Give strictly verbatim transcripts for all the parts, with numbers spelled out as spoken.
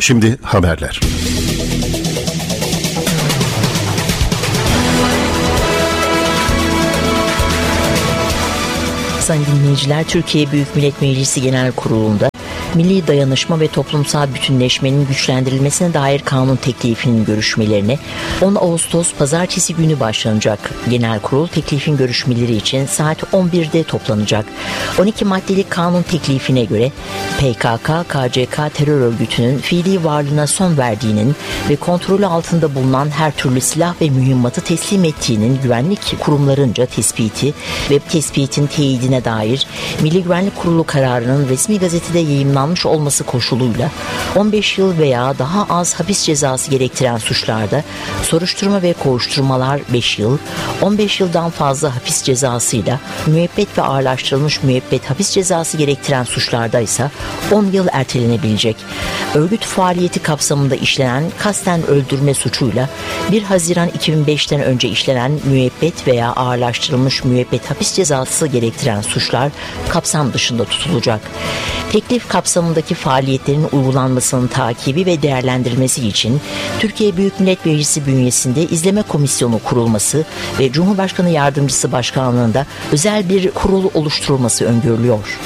Şimdi haberler. Sayın dinleyiciler, Türkiye Büyük Millet Meclisi Genel Kurulu'nda milli dayanışma ve toplumsal bütünleşmenin güçlendirilmesine dair kanun teklifinin görüşmelerine on Ağustos Pazartesi günü başlanacak. Genel Kurul teklifin görüşmeleri için saat on birde toplanacak. on iki maddelik kanun teklifine göre P K K K C K terör örgütünün fiili varlığına son verdiğinin ve kontrolü altında bulunan her türlü silah ve mühimmatı teslim ettiğinin güvenlik kurumlarınca tespiti ve tespitin teyidine dair Milli Güvenlik Kurulu kararının resmi gazetede yayımlanmış olması koşuluyla on beş yıl veya daha az hapis cezası gerektiren suçlarda soruşturma ve kovuşturmalar beş yıl, on beş yıldan fazla hapis cezasıyla müebbet ve ağırlaştırılmış müebbet hapis cezası gerektiren suçlarda ise on yıl ertelenebilecek. Örgüt faaliyeti kapsamında işlenen kasten öldürme suçuyla bir Haziran iki bin beşten önce işlenen müebbet veya ağırlaştırılmış müebbet hapis cezası gerektiren suçlar kapsam dışında tutulacak. Teklif kapsamındaki faaliyetlerin uygulanmasının takibi ve değerlendirilmesi için Türkiye Büyük Millet Meclisi bünyesinde izleme komisyonu kurulması ve Cumhurbaşkanı Yardımcısı Başkanlığında özel bir kurul oluşturulması öngörülüyor.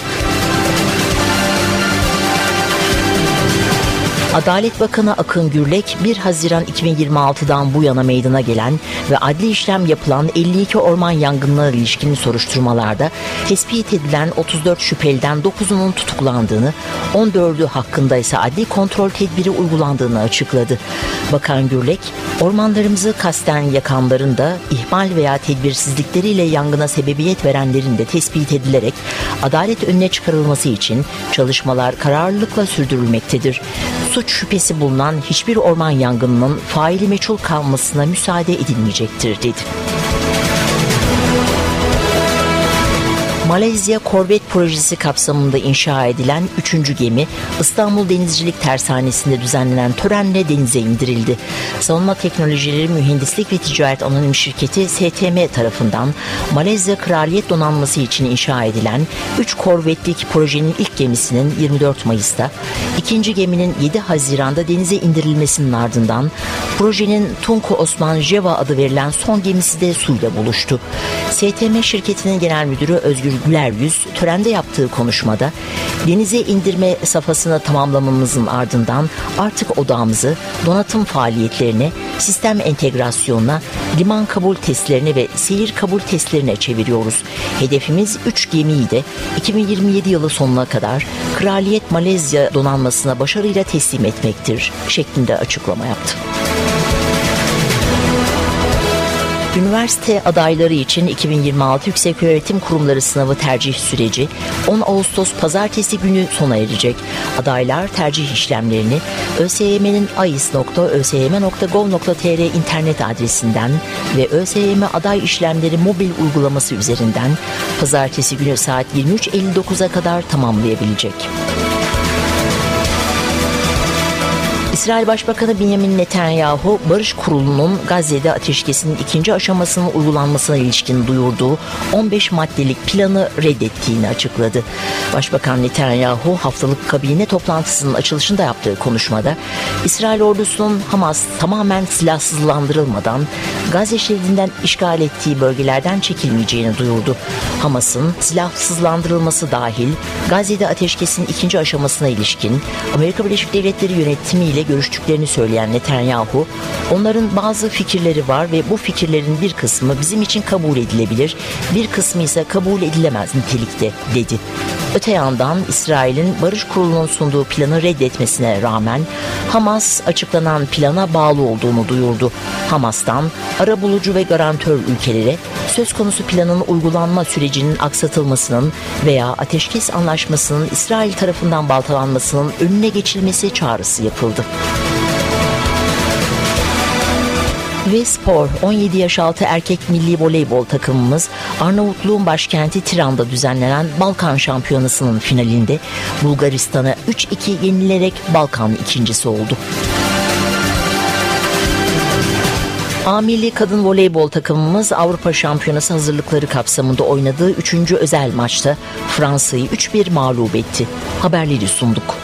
Adalet Bakanı Akın Gürlek, bir Haziran iki bin yirmi altıdan bu yana meydana gelen ve adli işlem yapılan elli iki orman yangınlarına ilişkin soruşturmalarda tespit edilen otuz dört şüpheliden dokuzunun tutuklandığını, on dördü hakkında ise adli kontrol tedbiri uygulandığını açıkladı. Bakan Gürlek, ormanlarımızı kasten yakanların da ihmal veya tedbirsizlikleriyle yangına sebebiyet verenlerin de tespit edilerek adalet önüne çıkarılması için çalışmalar kararlılıkla sürdürülmektedir. Suç şüphesi bulunan hiçbir orman yangınının faili meçhul kalmasına müsaade edilmeyecektir dedi. Malezya Korvet projesi kapsamında inşa edilen üçüncü gemi İstanbul Denizcilik Tersanesi'nde düzenlenen törenle denize indirildi. Savunma Teknolojileri Mühendislik ve Ticaret Anonim Şirketi S T M tarafından Malezya Kraliyet Donanması için inşa edilen üç korvetlik projenin ilk gemisinin yirmi dört Mayıs'ta, ikinci geminin yedi Haziran'da denize indirilmesinin ardından projenin Tunku Osman Jeva adı verilen son gemisi de suyla buluştu. S T M şirketinin genel müdürü Özgür Güler Yüz törende yaptığı konuşmada denize indirme safhasını tamamlamamızın ardından artık odağımızı donatım faaliyetlerine, sistem entegrasyonuna, liman kabul testlerine ve seyir kabul testlerine çeviriyoruz. Hedefimiz üç gemiyi de iki bin yirmi yedi yılı sonuna kadar Kraliyet Malezya Donanması'na başarıyla teslim etmektir şeklinde açıklama yaptı. Üniversite adayları için iki bin yirmi altı Yükseköğretim Kurumları sınavı tercih süreci on Ağustos Pazartesi günü sona erecek. Adaylar tercih işlemlerini ÖSYM'nin ais nokta ö s y m nokta gov nokta t r internet adresinden ve ÖSYM Aday İşlemleri mobil uygulaması üzerinden Pazartesi günü saat yirmi üç elli dokuza kadar tamamlayabilecek. İsrail Başbakanı Benjamin Netanyahu, Barış Kurulu'nun Gazze'de ateşkesin ikinci aşamasının uygulanmasına ilişkin duyurduğu on beş maddelik planı reddettiğini açıkladı. Başbakan Netanyahu, haftalık kabine toplantısının açılışında yaptığı konuşmada, İsrail ordusunun Hamas tamamen silahsızlandırılmadan Gazze şeridinden işgal ettiği bölgelerden çekilmeyeceğini duyurdu. Hamas'ın silahsızlandırılması dahil Gazze'de ateşkesin ikinci aşamasına ilişkin Amerika Birleşik Devletleri yönetimiyle görüştüklerini söyleyen Netanyahu, onların bazı fikirleri var ve bu fikirlerin bir kısmı bizim için kabul edilebilir, bir kısmı ise kabul edilemez nitelikte dedi. Öte yandan İsrail'in Barış Kurulu'nun sunduğu planı reddetmesine rağmen Hamas açıklanan plana bağlı olduğunu duyurdu. Hamas'tan arabulucu ve garantör ülkelere söz konusu planın uygulanma sürecinin aksatılmasının veya ateşkes anlaşmasının İsrail tarafından baltalanmasının önüne geçilmesi çağrısı yapıldı. Ve spor, on yedi yaş altı erkek milli voleybol takımımız Arnavutluğun başkenti Tiran'da düzenlenen Balkan Şampiyonası'nın finalinde Bulgaristan'a üç iki yenilerek Balkan ikincisi oldu. A milli kadın voleybol takımımız Avrupa Şampiyonası hazırlıkları kapsamında oynadığı üçüncü özel maçta Fransa'yı üç bir mağlup etti. Haberleri sunduk.